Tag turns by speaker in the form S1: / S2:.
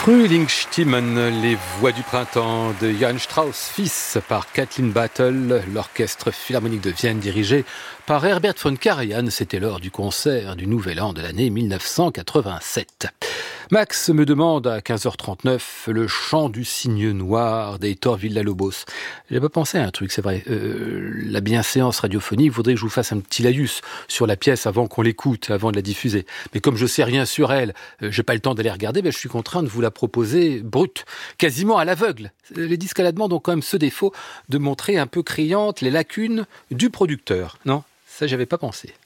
S1: Frühlingsstimmen, les voix du printemps de Johann Strauss, fils par Kathleen Battle, l'orchestre philharmonique de Vienne dirigé par Herbert von Karajan. C'était lors du concert du Nouvel An de l'année 1987. Max me demande à 15h39 le chant du cygne noir d'Hector Villa-Lobos. J'avais pensé à un truc, c'est vrai. La bienséance radiophonique voudrait que je vous fasse un petit laïus sur la pièce avant qu'on l'écoute, avant de la diffuser. Mais comme je sais rien sur elle, j'ai pas le temps d'aller regarder, je suis contraint de vous la proposer brute, quasiment à l'aveugle. Les disques à la demande ont quand même ce défaut de montrer un peu criantes les lacunes du producteur. Non, ça j'avais pas pensé.